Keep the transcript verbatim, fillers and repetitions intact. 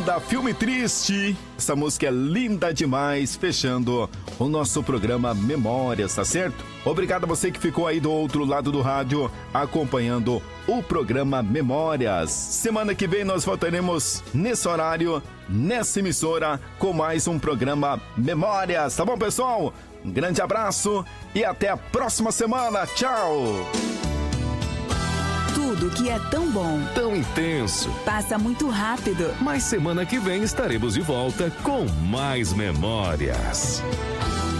banda Filme Triste. Essa música é linda demais, fechando o nosso programa Memórias, tá certo? Obrigado a você que ficou aí do outro lado do rádio, acompanhando o programa Memórias. Semana que vem nós voltaremos nesse horário, nessa emissora, com mais um programa Memórias, tá bom, pessoal? Um grande abraço e até a próxima semana. Tchau! Tudo que é tão bom, tão intenso, passa muito rápido. Mas semana que vem estaremos de volta com mais memórias.